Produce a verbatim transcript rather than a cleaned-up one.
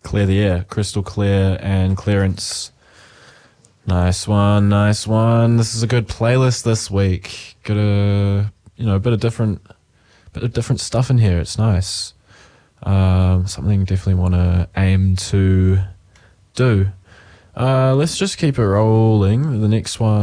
clear the air, crystal clear and clearance. Nice one, nice one. This is a good playlist this week. Got a, you know, a bit of different, bit of different stuff in here. It's nice. Um, something definitely want to aim to do. Uh, let's just keep it rolling. The next one.